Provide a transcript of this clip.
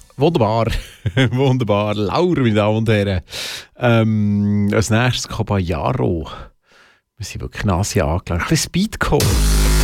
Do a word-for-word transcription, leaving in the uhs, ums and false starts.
Wunderbar, wunderbar. Laura, meine Damen und Herren. Ähm, als nächstes Caballero. Wir sind wirklich Nasi angelangt. Ein bisschen Speedcore.